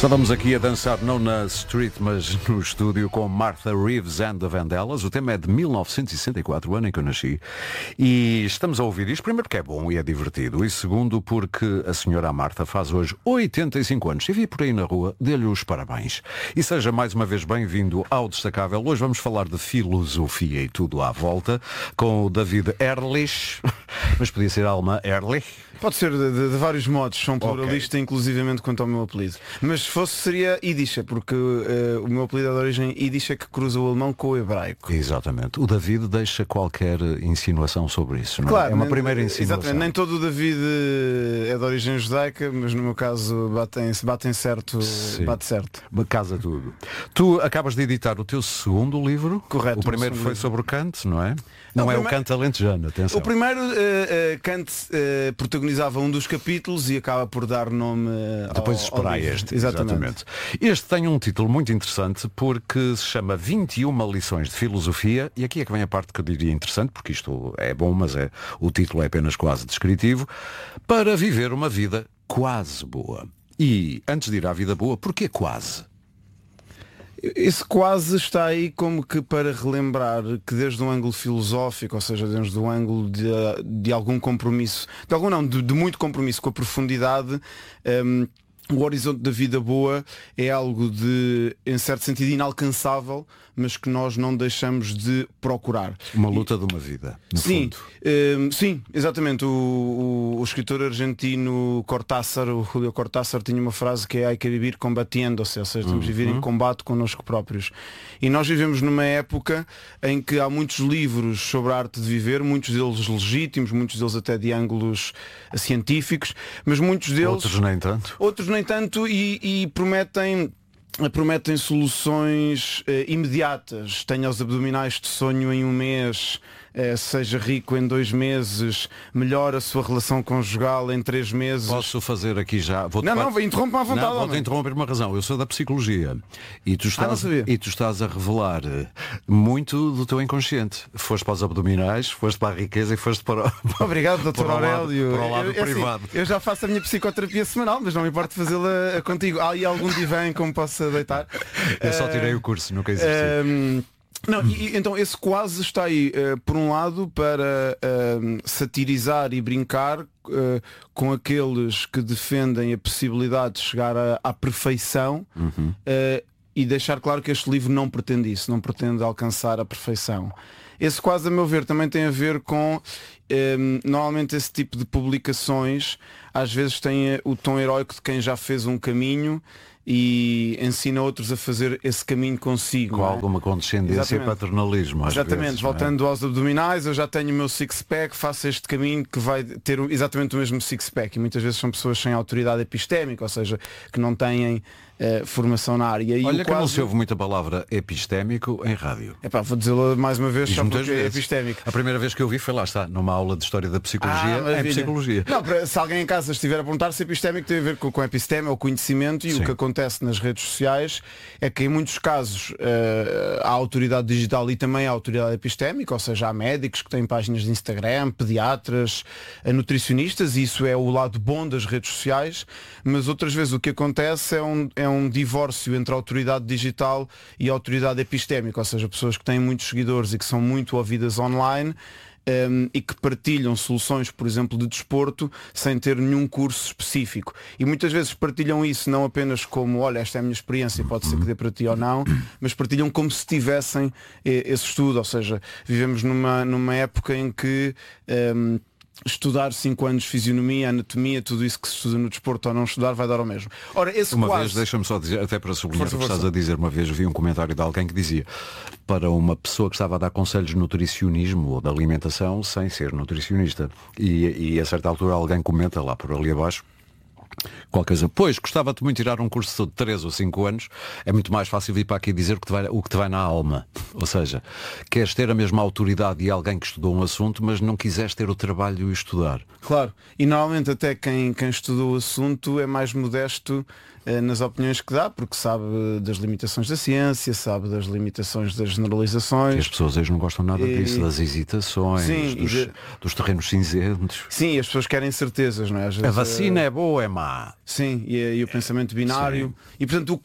Estávamos aqui a dançar não na street, mas no estúdio com Martha Reeves and the Vandellas. O tema é de 1964, o ano em que eu nasci. E estamos a ouvir isto, primeiro porque é bom e é divertido. E segundo porque a senhora Martha faz hoje 85 anos. Se vi por aí na rua, dê-lhe os parabéns. E seja mais uma vez bem-vindo ao Destacável. Hoje vamos falar de filosofia e tudo à volta com o David Ehrlich. Mas podia ser alemã Ehrlich. Pode ser de vários modos, são pluralista, inclusivamente quanto ao meu apelido. Mas se fosse seria Yiddish, porque o meu apelido é de origem Yiddish, que cruza o alemão com o hebraico. Exatamente. O David deixa qualquer insinuação sobre isso, não é? Claro, é uma primeira insinuação. Exatamente, nem todo o David é de origem judaica, mas no meu caso batem certo, Sim. bate certo. Casa tudo. Tu acabas de editar o teu segundo livro. Correto. O primeiro foi sobre o Kant, não é? Não é o Kant alentejano, atenção. O primeiro, Kant protagonizava um dos capítulos e acaba por dar nome Depois ao esperar livro. este. Exatamente. Este tem um título muito interessante porque se chama 21 lições de filosofia, e aqui é que vem a parte que eu diria interessante, porque isto é bom, mas o título é apenas quase descritivo, para viver uma vida quase boa. E antes de ir à vida boa, porquê quase? Esse quase está aí como que para relembrar que desde um ângulo filosófico, ou seja, desde um ângulo de algum compromisso, de muito compromisso com a profundidade, o horizonte da vida boa é algo de, em certo sentido, inalcançável, mas que nós não deixamos de procurar. Uma luta de uma vida, no Sim, fundo. sim, exatamente. O escritor argentino Cortázar, o Julio Cortázar, tinha uma frase que é "Hay que vivir combatiendo-se", ou seja, temos de viver em combate connosco próprios. E nós vivemos numa época em que há muitos livros sobre a arte de viver, muitos deles legítimos, muitos deles até de ângulos científicos, mas muitos deles... Outros nem tanto. E prometem soluções imediatas. Tenha os abdominais de sonho em um mês, seja rico em 2 meses, melhora a sua relação conjugal em 3 meses. Posso fazer aqui já... Interrompa à vontade. Vou-te interromper uma razão. Eu sou da psicologia e tu estás a revelar muito do teu inconsciente. Foste para os abdominais, foste para a riqueza e foste para Obrigado, Dr. Aurélio. Para o lado privado. Assim, eu já faço a minha psicoterapia semanal, mas não me importa fazê-la contigo. Há aí algum divã como possa deitar? Eu só tirei o curso, nunca exerci. Então esse quase está aí, por um lado, para satirizar e brincar com aqueles que defendem a possibilidade de chegar à perfeição, e deixar claro que este livro não pretende isso, não pretende alcançar a perfeição. Esse quase, a meu ver, também tem a ver com normalmente esse tipo de publicações às vezes tem o tom heróico de quem já fez um caminho e ensina outros a fazer esse caminho consigo. Com alguma condescendência e paternalismo. Exatamente, vezes, voltando aos abdominais, eu já tenho o meu six-pack, faço este caminho que vai ter exatamente o mesmo six-pack. E muitas vezes são pessoas sem autoridade epistémica, ou seja, que não têm formação na área. E olha que não se ouve muita palavra epistémico em rádio. Vou dizê-lo mais uma vez, só porque é epistémico. A primeira vez que eu vi foi lá está, numa aula de História da Psicologia, em Psicologia. Não, se alguém em casa estiver a perguntar se epistémico tem a ver com episteme ou conhecimento, e sim, o que acontece nas redes sociais é que em muitos casos há autoridade digital e também há autoridade epistémica, ou seja, há médicos que têm páginas de Instagram, pediatras, nutricionistas, e isso é o lado bom das redes sociais, mas outras vezes o que acontece é um divórcio entre a autoridade digital e a autoridade epistémica, ou seja, pessoas que têm muitos seguidores e que são muito ouvidas online e que partilham soluções, por exemplo, de desporto sem ter nenhum curso específico. E muitas vezes partilham isso não apenas como, olha, esta é a minha experiência, pode ser que dê para ti ou não, mas partilham como se tivessem esse estudo, ou seja, vivemos numa época em que estudar 5 anos de fisionomia, anatomia, tudo isso que se estuda no desporto ou não estudar vai dar ao mesmo. Ora, vez, deixa-me só dizer, até para sublinhar o que estás a dizer, uma vez vi um comentário de alguém que dizia, para uma pessoa que estava a dar conselhos de nutricionismo ou de alimentação sem ser nutricionista, e a certa altura alguém comenta lá por ali abaixo qualquer coisa, pois gostava-te muito de tirar um curso de 3 ou 5 anos, é muito mais fácil vir para aqui dizer o que te vai na alma. Ou seja, queres ter a mesma autoridade e alguém que estudou um assunto, mas não quiseres ter o trabalho e estudar. Claro, e normalmente até quem estudou o assunto é mais modesto nas opiniões que dá, porque sabe das limitações da ciência, sabe das limitações das generalizações. E as pessoas hoje não gostam nada disso, das hesitações, sim, dos terrenos cinzentos. Sim, as pessoas querem certezas, não é? Às vezes, a vacina é boa ou é má? dilema. Sim, e o pensamento binário. Sim. E portanto o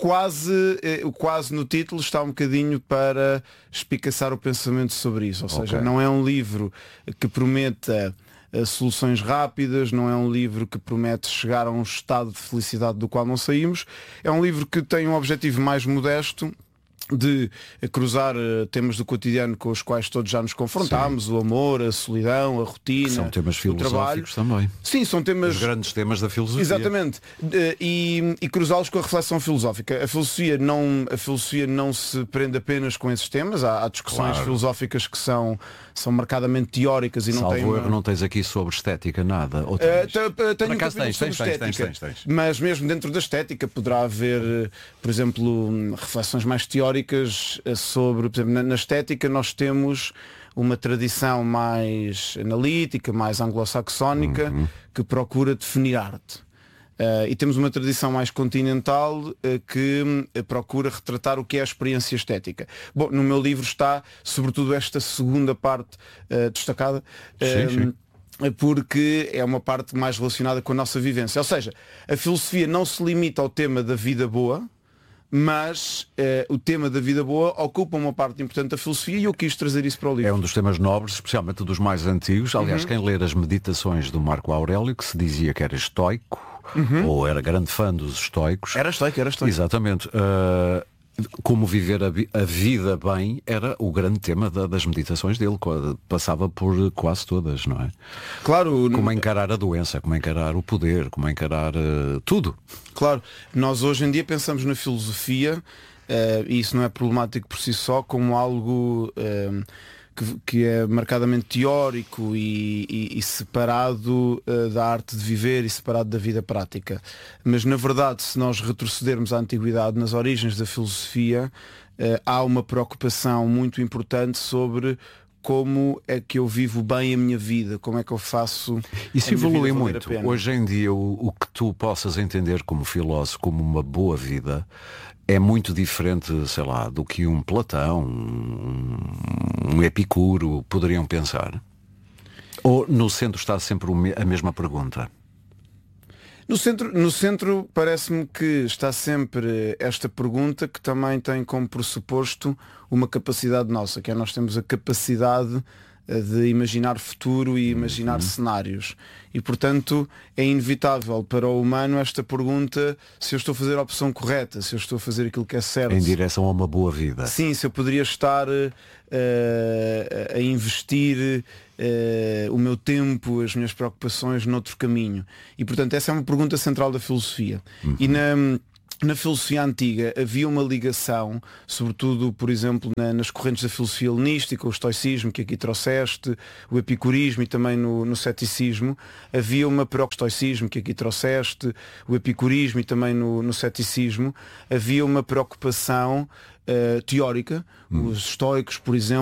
quase no título está um bocadinho para espicaçar o pensamento sobre isso. Ou seja, não é um livro que prometa soluções rápidas, não é um livro que promete chegar a um estado de felicidade do qual não saímos. É um livro que tem um objetivo mais modesto de cruzar temas do cotidiano com os quais todos já nos confrontámos. Sim. O amor, a solidão, a rotina, são temas filosóficos também. Sim, são temas... Os grandes temas da filosofia. Exatamente. E cruzá-los com a reflexão filosófica. A filosofia não se prende apenas com esses temas. Há discussões filosóficas que são marcadamente teóricas e não têm... erro, não tens aqui sobre estética nada. Tenho um capítulo sobre estética. Mas mesmo dentro da estética poderá haver, por exemplo, reflexões mais teóricas sobre, por exemplo, na estética nós temos uma tradição mais analítica, mais anglo-saxónica, que procura definir arte. E temos uma tradição mais continental que procura retratar o que é a experiência estética. Bom, no meu livro está sobretudo esta segunda parte destacada. Sim. Porque é uma parte mais relacionada com a nossa vivência. Ou seja, a filosofia não se limita ao tema da vida boa, mas o tema da vida boa ocupa uma parte importante da filosofia e eu quis trazer isso para o livro. É um dos temas nobres, especialmente dos mais antigos. Aliás, quem ler as meditações do Marco Aurélio, que se dizia que era estoico, ou era grande fã dos estoicos. Era estoico. Exatamente. Como viver a vida bem era o grande tema das meditações dele. Passava por quase todas, não é? Claro. Como encarar a doença, como encarar o poder, como encarar tudo. Claro. Nós hoje em dia pensamos na filosofia, e isso não é problemático por si só, como algo que é marcadamente teórico e separado da arte de viver e separado da vida prática. Mas na verdade, se nós retrocedermos à antiguidade, nas origens da filosofia, há uma preocupação muito importante sobre como é que eu vivo bem a minha vida, como é que eu faço. Isso evolui muito. Hoje em dia o que tu possas entender como filósofo, como uma boa vida, é muito diferente, sei lá, do que um Platão, um Epicuro poderiam pensar? Ou no centro está sempre a mesma pergunta? No centro parece-me que está sempre esta pergunta que também tem como pressuposto uma capacidade nossa, que é nós temos a capacidade de imaginar futuro e imaginar cenários. E portanto é inevitável para o humano esta pergunta se eu estou a fazer a opção correta, se eu estou a fazer aquilo que é certo. Em direção a uma boa vida. Sim, se eu poderia estar a investir o meu tempo, as minhas preocupações noutro caminho. E portanto essa é uma pergunta central da filosofia. E na filosofia antiga havia uma ligação, sobretudo, por exemplo, nas correntes da filosofia helenística, o estoicismo que aqui trouxeste, o epicurismo e também no ceticismo, havia uma estoicismo que aqui trouxeste, o epicurismo e também no ceticismo, havia uma preocupação teórica. Os estoicos, por exemplo,